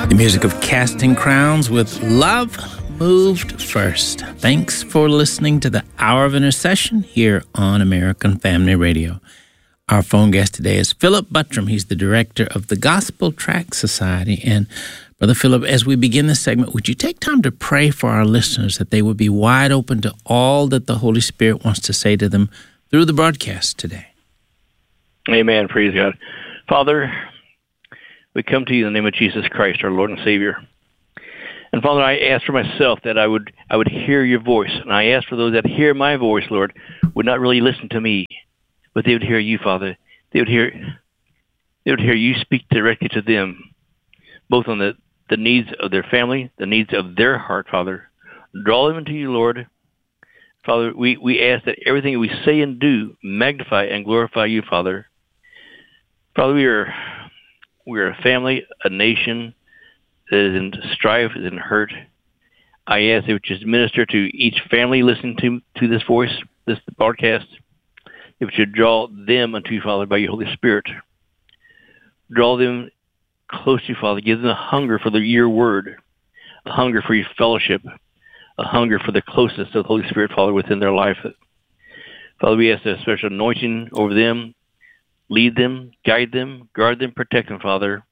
The music of Casting Crowns with Love Moved First. Thanks for listening to the Hour of Intercession here on American Family Radio. Our phone guest today is Philip Buttram. He's the director of the Gospel Tract Society. And Brother Philip, as we begin this segment, would you take time to pray for our listeners that they would be wide open to all that the Holy Spirit wants to say to them through the broadcast today? Amen. Praise God. Father, we come to you in the name of Jesus Christ, our Lord and Savior. And Father, I ask for myself that I would hear your voice. And I ask for those that hear my voice, Lord, would not really listen to me, but they would hear you, Father. They would hear you speak directly to them, both on the needs of their family, the needs of their heart, Father. Draw them into you, Lord. Father, we ask that everything we say and do magnify and glorify you, Father. Father, we are a family, a nation that is in strife, is in hurt. I ask that you would just minister to each family listening to this voice, this broadcast. If you should draw them unto you, Father, by your Holy Spirit. Draw them close to you, Father. Give them a hunger for your word, a hunger for your fellowship, a hunger for the closeness of the Holy Spirit, Father, within their life. Father, we ask a special anointing over them. Lead them, guide them, guard them, protect them, Father.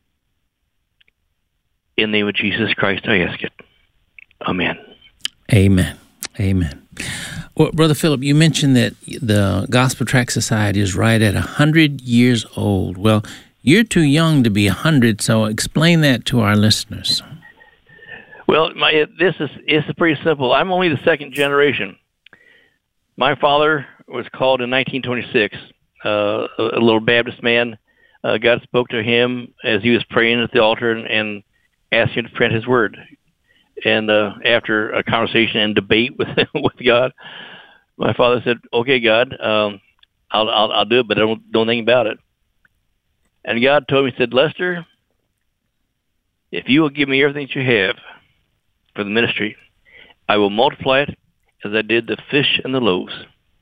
In the name of Jesus Christ, I ask it. Amen. Amen. Amen. Well, Brother Philip, you mentioned that the Gospel Tract Society is right at 100 years old. Well, you're too young to be 100, so explain that to our listeners. Well, it's pretty simple. I'm only the second generation. My father was called in 1926. A little Baptist man. God spoke to him as he was praying at the altar and asked him to print his word. And after a conversation and debate with God, my father said, "Okay, God, I'll do it, but I don't know anything about it." And God told me, he said, "Lester, if you will give me everything that you have for the ministry, I will multiply it as I did the fish and the loaves."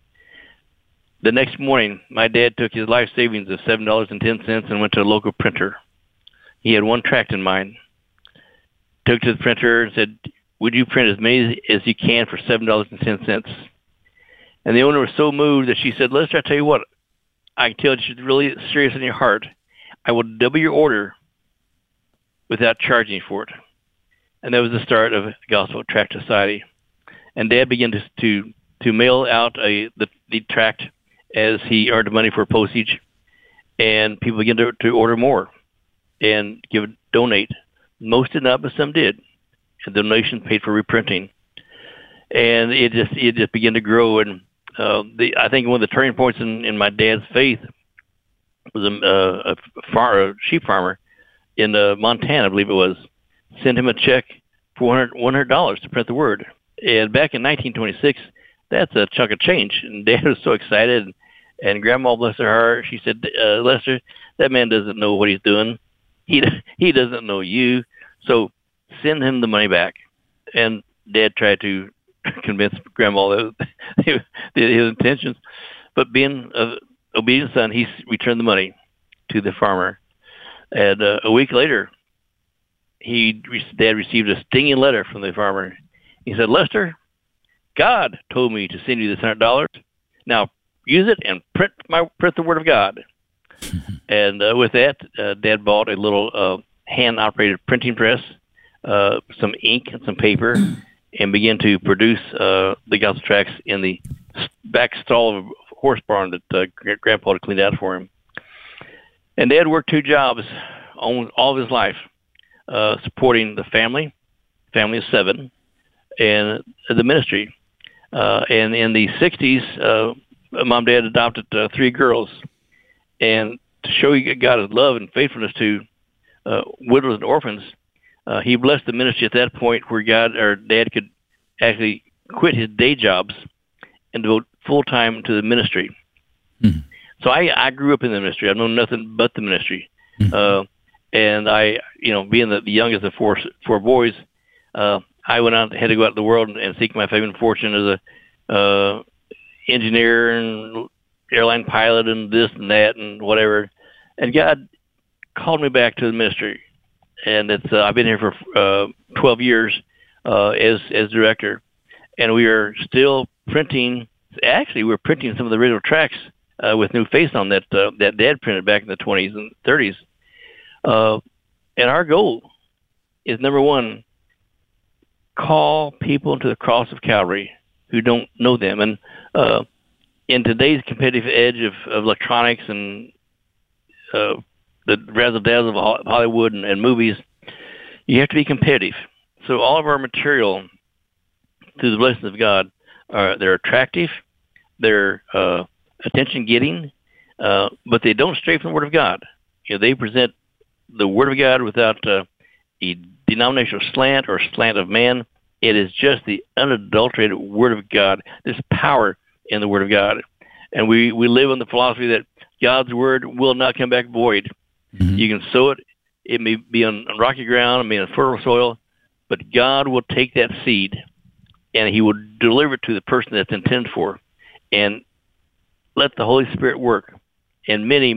The next morning, my dad took his life savings of $7.10 and went to a local printer. He had one tract in mind. Took to the printer and said, "Would you print as many as you can for $7.10? And the owner was so moved that she said, "Lester, I tell you what, I can tell that you're really serious in your heart. I will double your order without charging for it." And that was the start of Gospel Tract Society. And Dad began to mail out the tract as he earned money for postage, and people began to order more and donate. Most did not, but some did. And the donation paid for reprinting, and it just began to grow. And I think one of the turning points in my dad's faith was a sheep farmer in Montana, I believe it was, sent him a check for $100 to print the word. And back in 1926. That's a chunk of change. And Dad was so excited. And Grandma, bless her heart, she said, "Lester, that man doesn't know what he's doing. He doesn't know you. So send him the money back." And Dad tried to convince Grandma that his intentions. But being an obedient son, he returned the money to the farmer. And a week later, Dad received a stinging letter from the farmer. He said, "Lester, God told me to send you this $100. Now use it and print the Word of God." And with that, Dad bought a little hand-operated printing press, some ink and some paper, and began to produce the Gospel Tracts in the back stall of a horse barn that Grandpa had cleaned out for him. And Dad worked two jobs all of his life, supporting the family of 7, and the ministry. And in the 60s, Mom and Dad adopted 3 girls. And to show you God's love and faithfulness to widows and orphans, he blessed the ministry at that point where Dad could actually quit his day jobs and devote full time to the ministry. Mm-hmm. So I grew up in the ministry. I've known nothing but the ministry. Mm-hmm. And I, being the youngest of four boys, I had to go out in the world and seek my fame and fortune as a engineer and airline pilot and this and that and whatever. And God called me back to the ministry. and it's I've been here for 12 years as director, and we are still printing. Actually, we're printing some of the original tracks with new face on that Dad printed back in the 20s and 30s. And our goal is, number one, call people to the cross of Calvary who don't know them. And in today's competitive edge of electronics and the razzle-dazzle of Hollywood and movies, you have to be competitive. So all of our material, through the blessings of God, they're attractive, they're attention-getting, but they don't stray from the Word of God. They present the Word of God without a denominational slant or slant of man. It is just the unadulterated Word of God. There's power in the Word of God. And we live on the philosophy that God's Word will not come back void. Mm-hmm. You can sow it. It may be on rocky ground, it may be on fertile soil, but God will take that seed and He will deliver it to the person that's intended for. And let the Holy Spirit work. And many,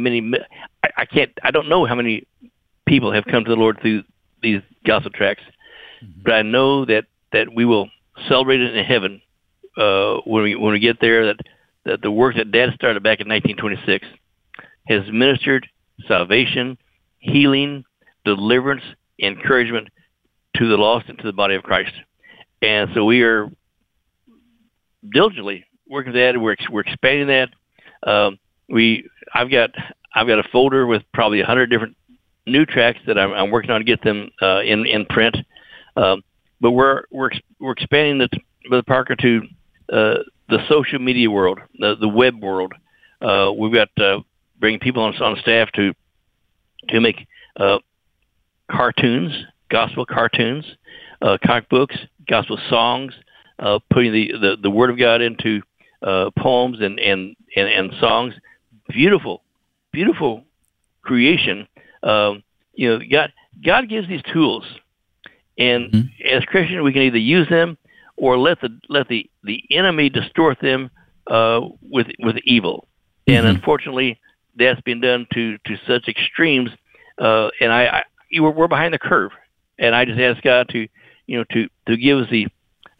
I don't know how many people have come to the Lord through these gospel tracts, mm-hmm. but I know that we will celebrate it in heaven when we get there. That the work that Dad started back in 1926 has ministered salvation, healing, deliverance, encouragement to the lost and to the body of Christ. And so we are diligently working that. We're expanding that. I've got a folder with probably 100 different new tracks that I'm working on to get them in print. But we're expanding this, Brother Parker, to the social media world, the web world. We've got bringing people on staff to make cartoons, gospel cartoons, comic books, gospel songs, putting the Word of God into poems and songs. Beautiful creation. God gives these tools, and mm-hmm. as Christians, we can either use them or let the enemy distort them with evil. Mm-hmm. And unfortunately, that's been done to such extremes. And we're behind the curve. And I just ask God to give us the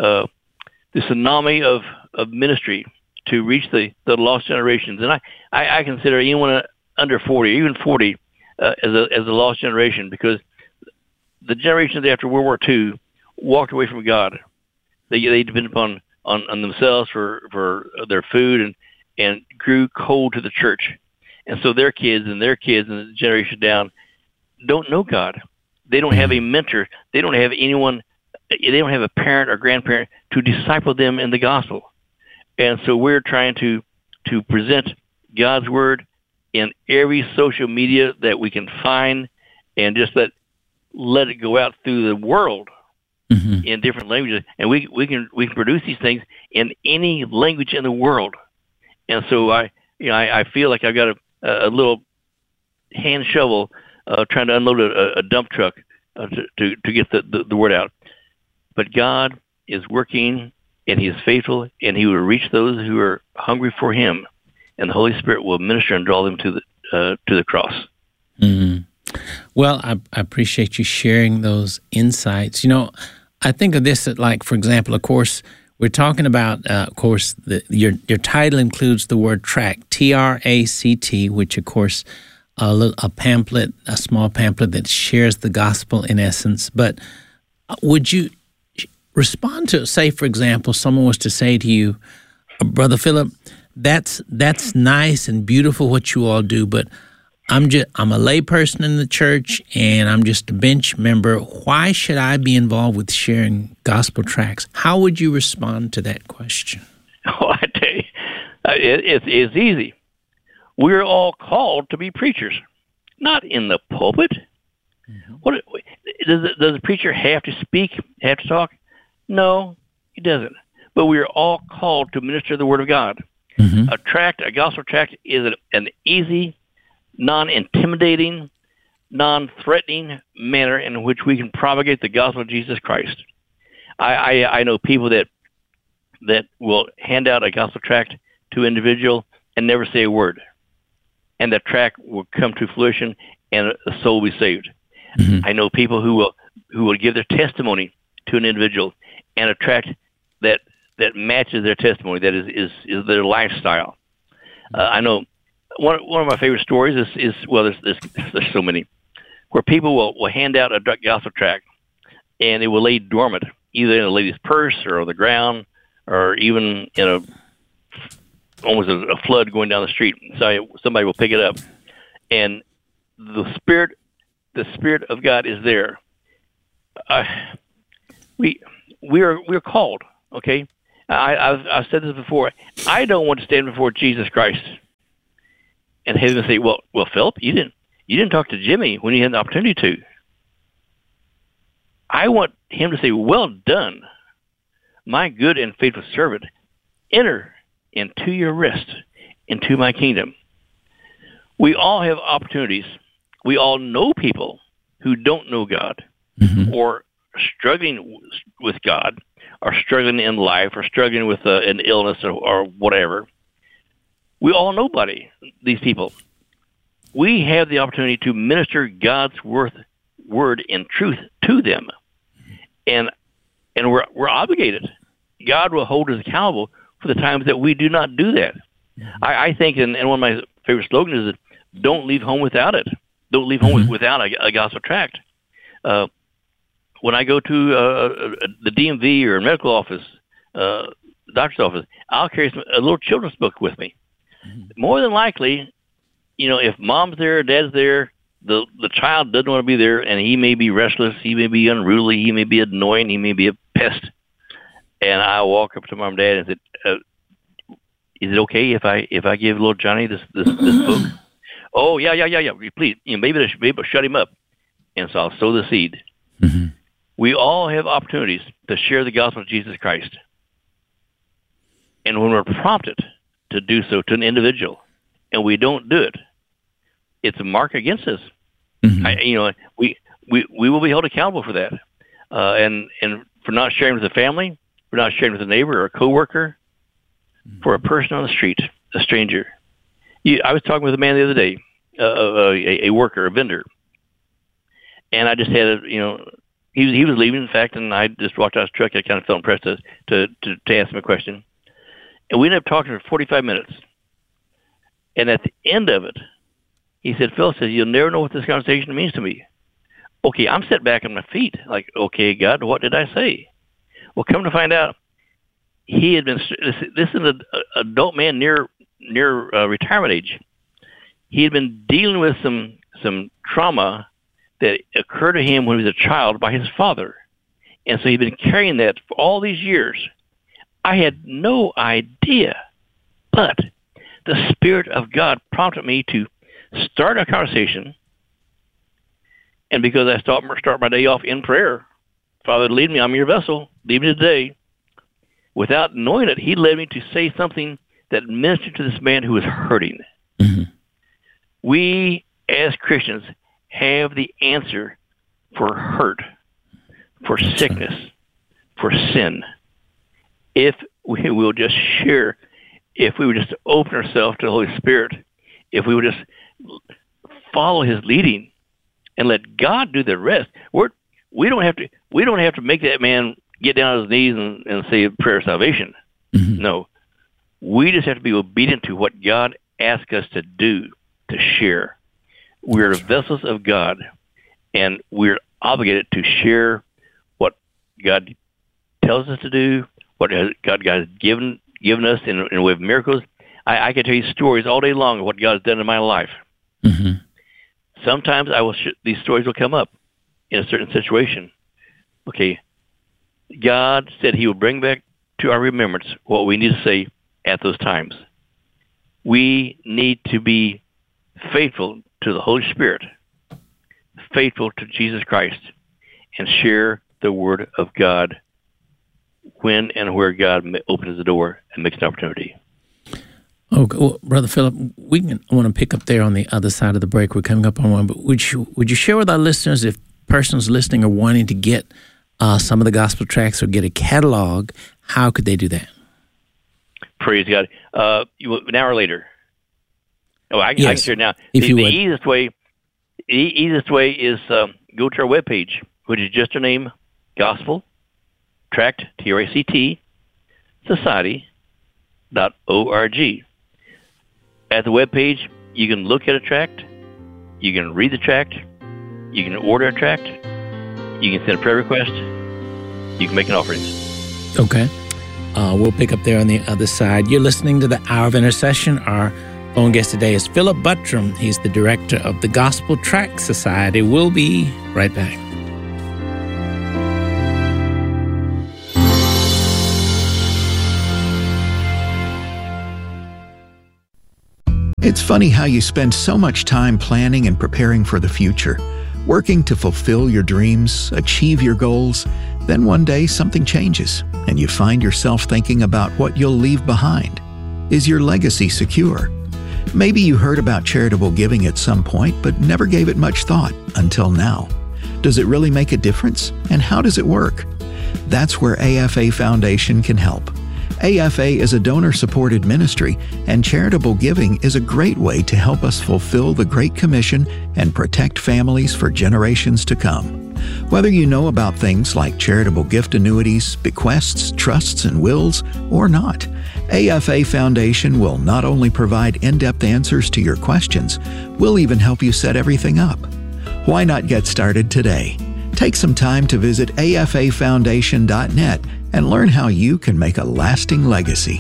tsunami of ministry to reach the lost generations. And I consider anyone under 40, even 40, as a lost generation, because the generations after World War II walked away from God. They depended on themselves for their food and grew cold to the church. And so their kids and the generation down don't know God. They don't have a mentor. They don't have anyone. They don't have a parent or grandparent to disciple them in the gospel. And so we're trying to present God's Word in every social media that we can find, and just let it go out through the world mm-hmm. in different languages. And we can produce these things in any language in the world. And so I feel like I've got a little hand shovel trying to unload a dump truck to get the word out. But God is working, and He is faithful, and He will reach those who are hungry for Him, and the Holy Spirit will minister and draw them to the cross. Mm-hmm. Well, I appreciate you sharing those insights. I think of this like, for example, of course, we're talking about, of course, your title includes the word tract, TRACT, which, of course, a pamphlet, a small pamphlet that shares the gospel in essence. But would you respond to, say, for example, someone was to say to you, Brother Philip, that's nice and beautiful what you all do, but I'm a lay person in the church, and I'm just a bench member. Why should I be involved with sharing gospel tracts? How would you respond to that question? Oh, I tell you, it's easy. We're all called to be preachers, not in the pulpit. Mm-hmm. What does the preacher have to speak, have to talk? No, he doesn't. But we are all called to minister the Word of God. Mm-hmm. A gospel tract, is an easy, non-intimidating, non-threatening manner in which we can propagate the gospel of Jesus Christ. I know people that will hand out a gospel tract to an individual and never say a word, and that tract will come to fruition and a soul will be saved. Mm-hmm. I know people who will give their testimony to an individual and attract that matches their testimony, that is their lifestyle. I know one of my favorite stories is there's so many, where people will hand out a gospel tract and it will lay dormant, either in a lady's purse or on the ground, or even in almost a flood going down the street. So somebody will pick it up, and the Spirit of God is there. We're called. Okay, I've said this before. I don't want to stand before Jesus Christ and have him say, "Well, Philip, you didn't talk to Jimmy when you had the opportunity to." I want him to say, "Well done, my good and faithful servant. Enter into your rest, into my kingdom." We all have opportunities. We all know people who don't know God, mm-hmm. or struggling with God, or struggling in life, or struggling with an illness or whatever. We all know these people. We have the opportunity to minister God's word in truth to them, and we're obligated. God will hold us accountable for the times that we do not do that. Mm-hmm. I think, and one of my favorite slogans is, "Don't leave home without it. Don't leave home mm-hmm. without a gospel tract." When I go to the DMV or medical office, doctor's office, I'll carry a little children's book with me. Mm-hmm. More than likely, if mom's there, dad's there, the child doesn't want to be there, and he may be restless, he may be unruly, he may be annoying, he may be a pest. And I walk up to mom and dad and said, "Is it okay if I give little Johnny this book?" "Oh, yeah. Please, maybe I'll shut him up." And so I'll sow the seed. Mm-hmm. We all have opportunities to share the gospel of Jesus Christ. And when we're prompted to do so to an individual, and we don't do it, it's a mark against us. Mm-hmm. We will be held accountable for that, and for not sharing with the family, for not sharing with a neighbor or a coworker, mm-hmm. for a person on the street, a stranger. I was talking with a man the other day, a worker, a vendor, and I just had he was leaving, in fact, and I just walked out of his truck. I kind of felt impressed to ask him a question, and we ended up talking for 45 minutes. And at the end of it, he said, "Phil says, you'll never know what this conversation means to me." Okay, I'm set back on my feet, like, okay, God, what did I say? Well, come to find out, he had been. This is an adult man near retirement age. He had been dealing with some trauma that occurred to him when he was a child by his father, and so he'd been carrying that for all these years. I had no idea, but the Spirit of God prompted me to start a conversation, and because I start my day off in prayer, "Father, lead me. I'm your vessel. Lead me today." Without knowing it, he led me to say something that ministered to this man who was hurting. Mm-hmm. We, as Christians, have the answer for hurt, for sickness, for sin. If we will just share, if we would just open ourselves to the Holy Spirit, if we would just follow his leading and let God do the rest, we don't have to make that man get down on his knees and say a prayer of salvation. Mm-hmm. No, we just have to be obedient to what God asks us to do, to share. We're vessels of God, and we're obligated to share what God tells us to do, what God has given us in a way of miracles. I can tell you stories all day long of what God has done in my life. Mm-hmm. Sometimes these stories will come up in a certain situation. Okay, God said he will bring back to our remembrance what we need to say at those times. We need to be faithful to the Holy Spirit, faithful to Jesus Christ, and share the Word of God when and where God opens the door and makes an opportunity. Okay, well, Brother Philip, I want to pick up there on the other side of the break. We're coming up on one, but would you share with our listeners, if persons listening are wanting to get some of the gospel tracts or get a catalog, how could they do that? Praise God. Now or later? Oh, I can share now. The easiest way is go to our webpage, which is just our name, Gospel Tract, TRACT, Society.org. At the webpage, you can look at a tract, you can read the tract, you can order a tract, you can send a prayer request, you can make an offering. Okay. We'll pick up there on the other side. You're listening to the Hour of Intercession. Our phone guest today is Philip Buttram. He's the director of the Gospel Tract Society. We'll be right back. It's funny how you spend so much time planning and preparing for the future, working to fulfill your dreams, achieve your goals. Then one day something changes, and you find yourself thinking about what you'll leave behind. Is your legacy secure? Maybe you heard about charitable giving at some point, but never gave it much thought until now. Does it really make a difference? And how does it work? That's where AFA Foundation can help. AFA is a donor-supported ministry, and charitable giving is a great way to help us fulfill the Great Commission and protect families for generations to come. Whether you know about things like charitable gift annuities, bequests, trusts, and wills, or not, AFA Foundation will not only provide in-depth answers to your questions, we'll even help you set everything up. Why not get started today? Take some time to visit afafoundation.net and learn how you can make a lasting legacy.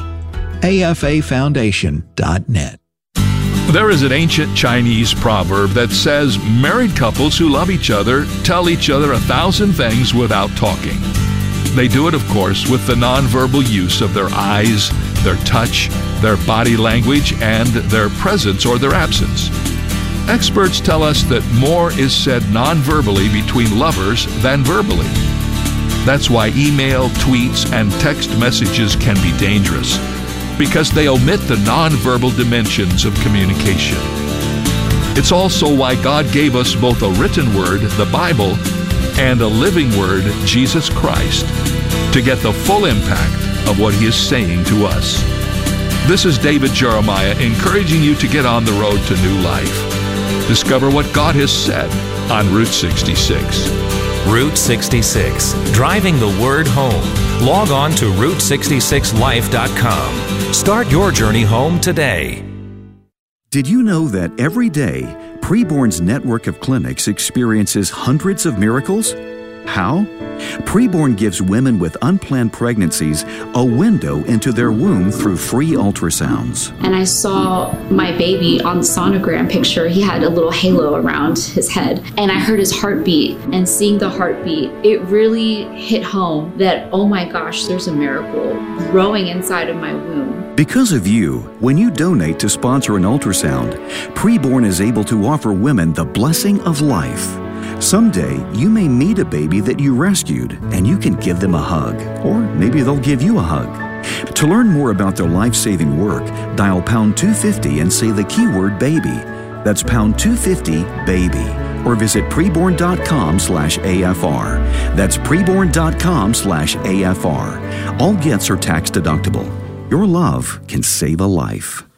afafoundation.net. There is an ancient Chinese proverb that says married couples who love each other tell each other 1,000 things without talking. They do it, of course, with the nonverbal use of their eyes, their touch, their body language, and their presence or their absence. Experts tell us that more is said nonverbally between lovers than verbally. That's why email, tweets, and text messages can be dangerous, because they omit the nonverbal dimensions of communication. It's also why God gave us both a written word, the Bible, and a living word, Jesus Christ, to get the full impact of what He is saying to us. This is David Jeremiah encouraging you to get on the road to new life. Discover what God has said on Route 66. Route 66, driving the word home. Log on to Route66Life.com. Start your journey home today. Did you know that every day, Preborn's network of clinics experiences hundreds of miracles? How? Preborn gives women with unplanned pregnancies a window into their womb through free ultrasounds. And I saw my baby on the sonogram picture. He had a little halo around his head. And I heard his heartbeat. And seeing the heartbeat, it really hit home that, oh my gosh, there's a miracle growing inside of my womb. Because of you, when you donate to sponsor an ultrasound, Preborn is able to offer women the blessing of life. Someday, you may meet a baby that you rescued, and you can give them a hug. Or maybe they'll give you a hug. To learn more about their life-saving work, dial pound 250 and say the keyword baby. That's pound 250 baby. Or visit preborn.com/AFR. That's preborn.com/AFR. All gifts are tax deductible. Your love can save a life.